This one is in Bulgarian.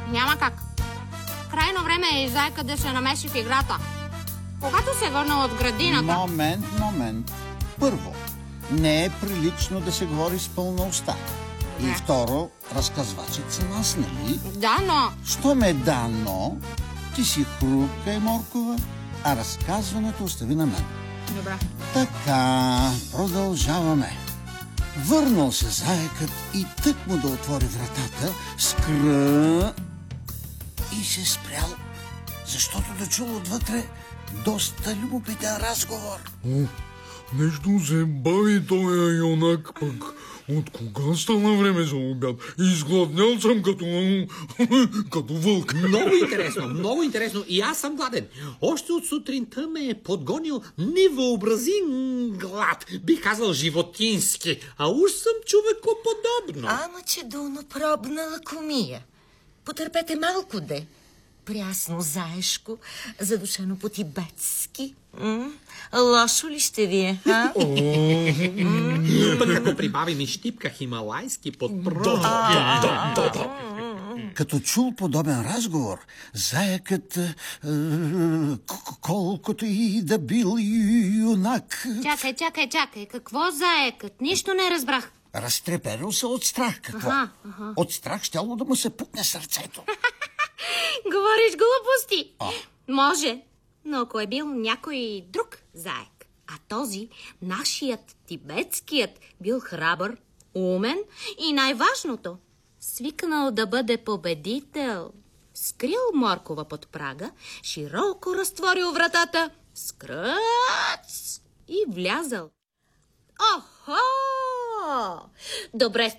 Няма как. Крайно време е и Зайка да се намеси в играта. Когато се върна от градината... Момент. Първо, не е прилично да се говори с пълна уста. И второ, разказвачът са нас, нали? Да, но... но, ти си хрупка и моркова, а разказването остави на мен. Добре. Така, продължаваме. Върнал се заекът и тък му да отвори вратата, скръ и се спрял, защото да чул отвътре доста любопитен разговор. Нещо се бави този юнак пък. От кога стана време за обяд? Изгладнял съм като вълк. Много интересно. И аз съм гладен. Още от сутринта ме е подгонил невъобразим глад. Бих казал животински. А уж съм човекоподобно. Ама че долнопробна лакомия. Потърпете малко, де. Прясно заешко, задушено по-тибетски. Лошо ли ще ви е, а? Пък ако прибавим и щипка хималайски подпрод. Като чул подобен разговор, заекът, колкото и да бил юнак... Чакай. Какво заекът? Нищо не разбрах. Разтреперил се от страх. Какво? От страх щяло да му се пукне сърцето. Говориш глупости. Може, но ако е бил някой друг заек, а този, нашият тибетският, бил храбър, умен и най-важното, свикнал да бъде победител. Скрил моркова под прага, широко разтворил вратата, скръц и влязал. Охо! Добре